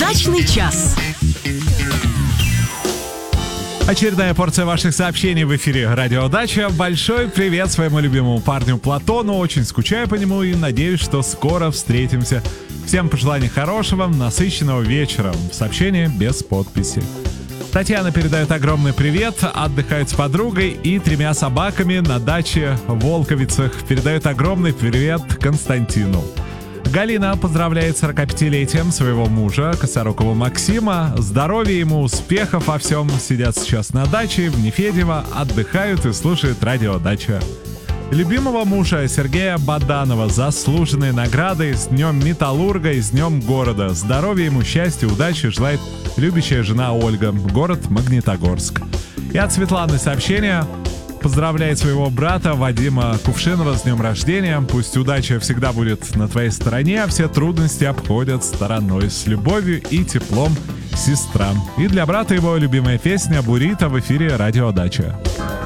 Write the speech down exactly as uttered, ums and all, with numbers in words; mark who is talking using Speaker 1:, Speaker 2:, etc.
Speaker 1: Дачный час.
Speaker 2: Очередная порция ваших сообщений в эфире Радио Дача. Большой привет своему любимому парню Платону. Очень скучаю по нему и надеюсь, что скоро встретимся. Всем пожеланий хорошего, насыщенного вечера. Сообщение без подписи. Татьяна передает огромный привет, отдыхает с подругой и тремя собаками на даче в Волковицах. Передает огромный привет Константину. Галина поздравляет с сорокапятилетием своего мужа, Косорукова Максима. Здоровья ему, успехов во всем. Сидят сейчас на даче в Нефедево, отдыхают и слушают Радио Дача. Любимого мужа Сергея Баданова заслуженной наградой с Днем Металлурга и с Днем Города. Здоровья ему, счастья, удачи желает любящая жена Ольга, город Магнитогорск. И от Светланы сообщение. Поздравляет своего брата Вадима Кувшинова с днем рождения. Пусть удача всегда будет на твоей стороне, а все трудности обходят стороной. С любовью и теплом, сестра. И для брата его любимая песня «Бурито» в эфире Радио Дача.